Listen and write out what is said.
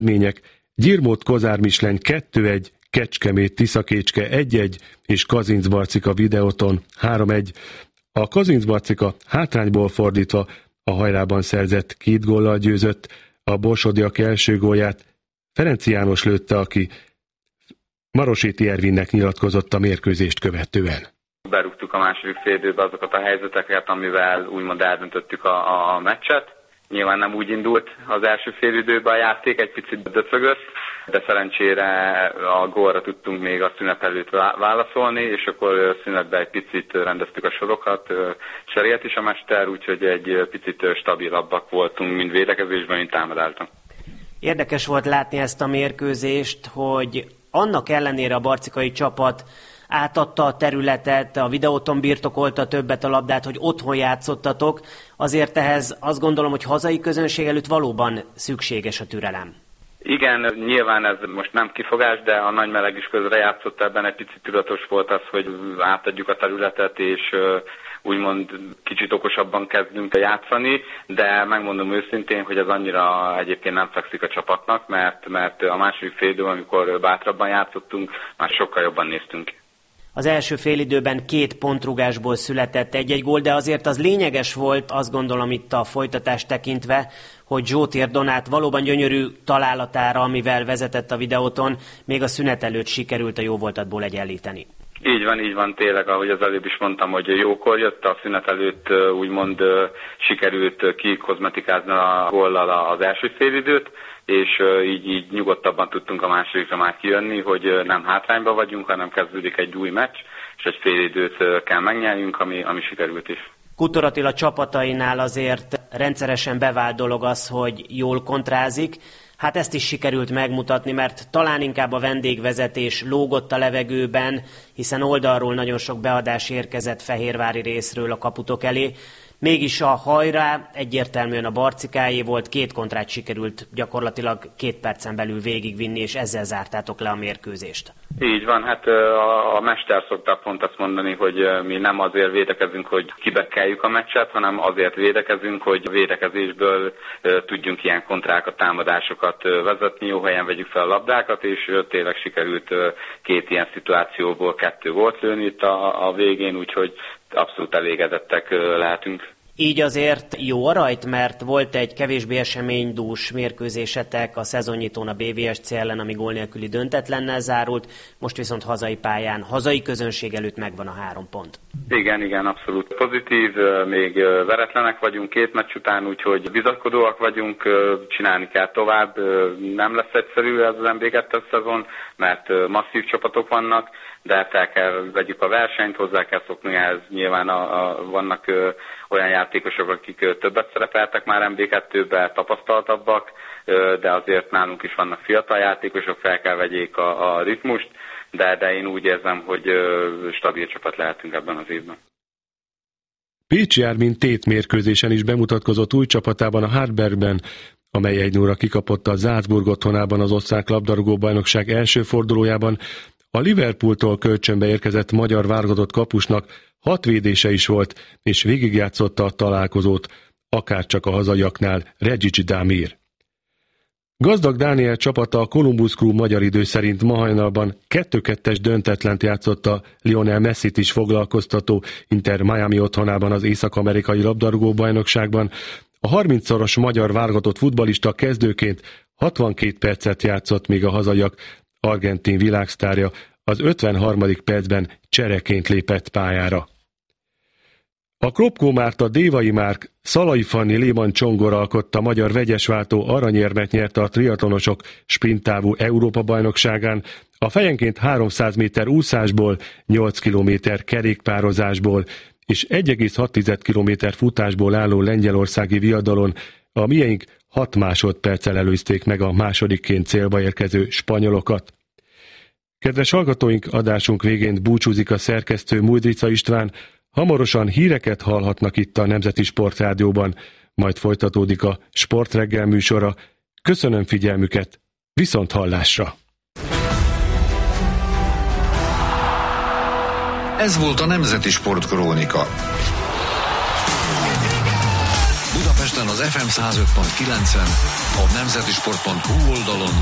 eredmények: Gyirmót Kozár Misleny 2-1, Kecskemét Tiszakécske 1-1 és Kazincbarcika Videoton 3-1. A Kazincbarcika hátrányból fordítva a hajrában szerzett 2 góllal győzött, a borsodiak első gólját Ferenci János lőtte, aki Maroséti Ervinnek nyilatkozott a mérkőzést követően. Berúgtuk a második félidőbe azokat a helyzeteket, amivel úgymond eldöntöttük a meccset. Nyilván nem úgy indult az első félidőben a játék, egy picit döcögött, de szerencsére a gólra tudtunk még a szünet előtt válaszolni, és akkor szünetben egy picit rendeztük a sorokat, cserélt is a mester, úgyhogy egy picit stabilabbak voltunk, mind védekezésben, mind támadásban. Érdekes volt látni ezt a mérkőzést, hogy annak ellenére a barcikai csapat átadta a területet, a Videóton birtokolta többet a labdát, hogy otthon játszottatok, azért ehhez azt gondolom, hogy hazai közönség előtt valóban szükséges a türelem. Igen, nyilván ez most nem kifogás, de a nagy meleg is közrejátszott ebben, egy picit tudatos volt az, hogy átadjuk a területet, és úgymond kicsit okosabban kezdünk játszani, de megmondom őszintén, hogy ez annyira egyébként nem fekszik a csapatnak, mert a második félidőben, amikor bátrabban játszottunk, már sokkal jobban néztünk. Az első félidőben 2 pontrugásból született egy-egy gól, de azért az lényeges volt, azt gondolom itt a folytatást tekintve, hogy Zsótér Donát valóban gyönyörű találatára, amivel vezetett a Videóton, még a szünet előtt sikerült a jóvoltatból egyenlíteni. Így van, tényleg, ahogy az előbb is mondtam, hogy jókor jött, a szünet előtt úgymond sikerült kikozmetikázni a góllal az első félidőt, és így nyugodtabban tudtunk a másodikra már kijönni, hogy nem hátrányban vagyunk, hanem kezdődik egy új meccs, és egy félidőt kell megnyerjünk, ami sikerült is. Kutor Attila csapatainál azért rendszeresen bevált dolog az, hogy jól kontrázik. Hát ezt is sikerült megmutatni, mert talán inkább a vendégvezetés lógott a levegőben, hiszen oldalról nagyon sok beadás érkezett fehérvári részről a kaputok elé. Mégis a hajrá egyértelműen a barcikáé volt, 2 kontrát sikerült gyakorlatilag 2 percen belül végigvinni, és ezzel zártátok le a mérkőzést. Így van, hát a mester szokta pont azt mondani, hogy mi nem azért védekezünk, hogy kibekkeljük a meccset, hanem azért védekezünk, hogy a védekezésből tudjunk ilyen kontrákat, támadásokat vezetni, jó helyen vegyük fel a labdákat, és tényleg sikerült 2 ilyen szituációból 2 gólt lőni itt a végén, úgyhogy abszolút elégedettek lehetünk. Így azért jó a rajt, mert volt egy kevésbé eseménydús mérkőzésetek a szezonnyitón a BVSC ellen, ami gól nélküli döntetlennel zárult, most viszont hazai pályán, hazai közönség előtt megvan a 3 pont. Igen, abszolút pozitív, még veretlenek vagyunk 2 meccs után, úgyhogy bizakodóak vagyunk, csinálni kell tovább, nem lesz egyszerű ez az NB2 szezon, mert masszív csapatok vannak, de fel kell vegyük a versenyt, hozzá kell szokni ehhez, nyilván vannak olyan játékosok, akik többet szerepeltek már MB2-ben, tapasztaltabbak, de azért nálunk is vannak fiatal játékosok, fel kell vegyék a ritmust, de én úgy érzem, hogy stabil csapat lehetünk ebben az évben. Pécsi Ármin tétmérkőzésen is bemutatkozott új csapatában, a Hartbergben, amely 1-0-ra kikapott a Salzburg otthonában az osztrák labdarúgó-bajnokság első fordulójában. A Liverpooltól kölcsönbe érkezett magyar válogatott kapusnak 6 védése is volt, és végigjátszotta a találkozót, akárcsak a hazaiaknál Regic Damir. Gazdag Dániel csapata a Columbus Crew magyar idő szerint ma hajnalban 2-2-es döntetlent játszott a Lionel Messit is foglalkoztató Inter Miami otthonában az észak-amerikai labdarúgó-bajnokságban. A 30-szoros magyar válogatott futballista kezdőként 62 percet játszott, míg a hazaiak argentin világsztárja az 53. percben csereként lépett pályára. A Kropkó Márta, Dévai Márk, Szalai Fanni, Léman Csongor alkotta magyar vegyesváltó aranyérmet nyerte a triatlonosok sprinttávú Európa-bajnokságán, a fejenként 300 méter úszásból, 8 kilométer kerékpározásból és 1,6 kilométer futásból álló lengyelországi viadalon a miénk 6 másodperccel előzték meg a másodikként célba érkező spanyolokat. Kedves hallgatóink, adásunk végén búcsúzik a szerkesztő Mujdrica István. Hamarosan híreket hallhatnak itt a Nemzeti Sportrádióban, majd folytatódik a Sportreggel műsora. Köszönöm figyelmüket, viszont hallásra! Ez volt a Nemzeti Sportkrónika. Budapest Budapesten az FM 105.9-en, a nemzetisport.hu oldalon